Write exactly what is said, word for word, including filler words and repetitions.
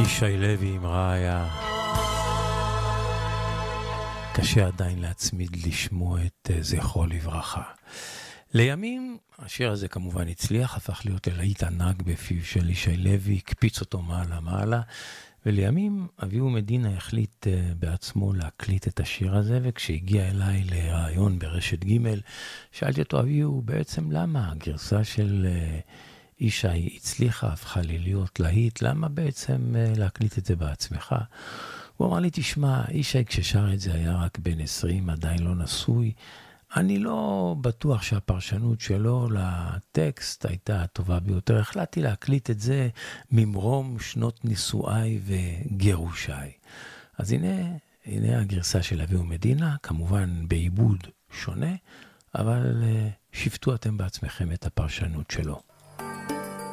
ישי לוי עם רעיה. קשה עדיין להצמיד לשמוע את זכרו לברכה. לימים השיר הזה כמובן הצליח, הפך להיות ללהיט ענק בפיו של ישי לוי, הקפיץ אותו מעלה מעלה, ולימים אביהו מדינה החליט בעצמו להקליט את השיר הזה, וכשהגיע אליי לרעיון ברשת ג' שאלתי אותו, אביהו, בעצם למה הגרסה של ישי הצליחה, הפכה לי להיות להיט, למה בעצם להקליט את זה בעצמך? הוא אמר לי, תשמע, ישי כששר את זה היה רק בן עשרים, עדיין לא נשוי, אני לא בטוח שהפרשנות שלו לטקסט הייתה הטובה ביותר. החלטתי להקליט את זה ממרום שנות נישואי וגירושי. אז הנה, הנה הגרסה של אביהו מדינה, כמובן בעיבוד שונה, אבל שפטו אתם בעצמכם את הפרשנות שלו.